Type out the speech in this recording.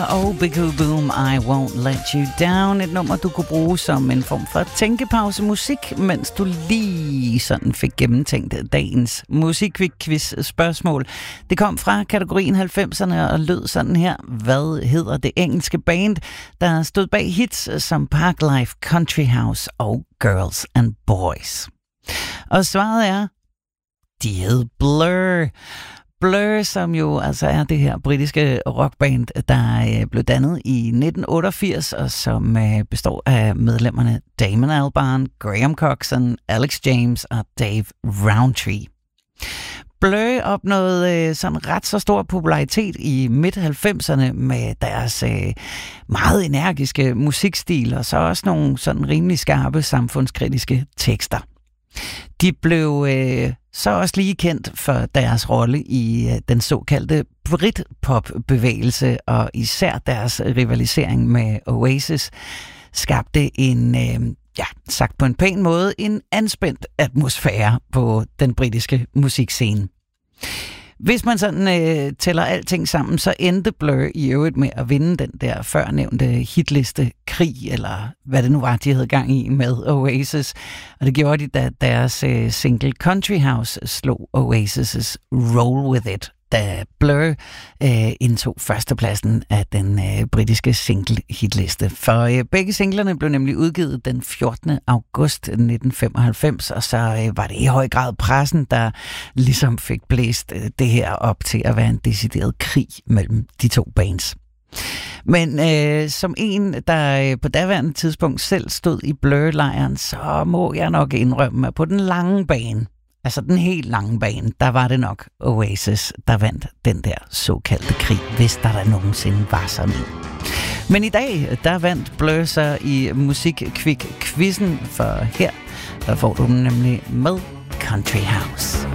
og Big Boom, I Won't Let You Down. Et nummer, du kunne bruge som en form for tænkepause musik, mens du lige sådan fik gennemtænkt dagens musikquiz-spørgsmål. Det kom fra kategorien 90'erne og lød sådan her. Hvad hedder det engelske band, der stod bag hits som Parklife, Country House og Girls and Boys? Og svaret er, de hed Blur. Blur, som jo altså er det her britiske rockband, der blev dannet i 1988, og som består af medlemmerne Damon Albarn, Graham Coxon, Alex James og Dave Rowntree. Blur opnåede sådan ret så stor popularitet i midt-90'erne med deres meget energiske musikstil, og så også nogle sådan rimelig skarpe samfundskritiske tekster. De blev så også lige kendt for deres rolle i den såkaldte Britpop-bevægelse, og især deres rivalisering med Oasis skabte en, sagt på en pæn måde, en anspændt atmosfære på den britiske musikscene. Hvis man sådan tæller alting sammen, så endte Blur i øvrigt med at vinde den der førnævnte hitliste krig, eller hvad det nu var, de havde gang i med Oasis. Og det gjorde de, da deres single Country House slog Oasis' Roll With It, da Blur indtog førstepladsen af den britiske single-hitliste. For begge singlerne blev nemlig udgivet den 14. august 1995, og så var det i høj grad pressen, der ligesom fik blæst det her op til at være en decideret krig mellem de to bands. Men som en, der på daværende tidspunkt selv stod i Blur-lejren, så må jeg nok indrømme, at på den lange bane, altså den helt lange bane, der var det nok Oasis, der vandt den der såkaldte krig, hvis der nogensinde var sådan en. Men i dag, der vandt Blur sig i Musikquiz-quizzen, for her, der får du den nemlig med Country House.